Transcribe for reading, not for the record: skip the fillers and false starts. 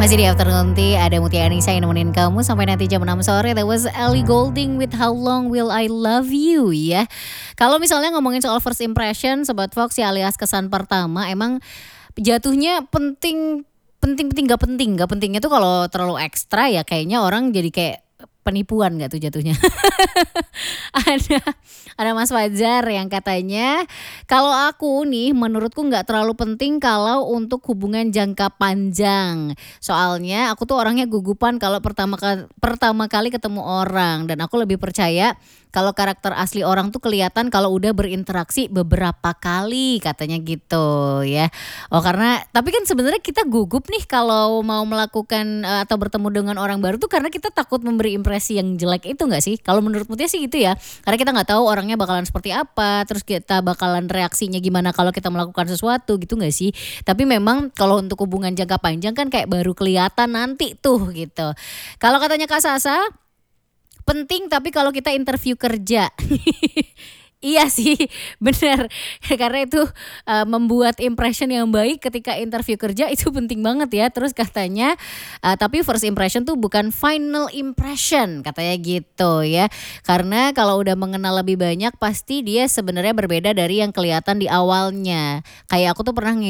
Masih di Afternoon Tea, ada Mutia Anissa yang nemenin kamu sampai nanti jam 6 sore. That was Ellie Goulding with How Long Will I Love You ya. Kalau misalnya ngomongin soal first impression, Sobat Fox ya alias kesan pertama, emang jatuhnya penting penting penting gak pentingnya tuh kalau terlalu ekstra ya kayaknya orang jadi kayak penipuan gak tuh jatuhnya. ada ada Mas Fajar yang katanya kalau aku nih menurutku nggak terlalu penting kalau untuk hubungan jangka panjang. Soalnya aku tuh orangnya gugupan kalau pertama kali ketemu orang dan aku lebih percaya kalau karakter asli orang tuh kelihatan kalau udah berinteraksi beberapa kali katanya gitu ya. Oh karena tapi kan sebenarnya kita gugup nih kalau mau melakukan atau bertemu dengan orang baru tuh karena kita takut memberi impresi yang jelek itu nggak sih? Kalau menurut Mutia sih gitu ya. Karena kita nggak tahu orangnya bakalan seperti apa, terus kita bakalan reaksinya gimana kalau kita melakukan sesuatu gitu nggak sih? Tapi memang kalau untuk hubungan jangka panjang kan kayak baru kelihatan nanti tuh gitu. Kalau katanya Kak Sasa, penting tapi kalau kita interview kerja. Iya sih, benar. Karena itu membuat impression yang baik ketika interview kerja itu penting banget ya. Terus katanya, tapi first impression tuh bukan final impression katanya gitu ya. Karena kalau udah mengenal lebih banyak pasti dia sebenarnya berbeda dari yang kelihatan di awalnya. Kayak aku tuh pernah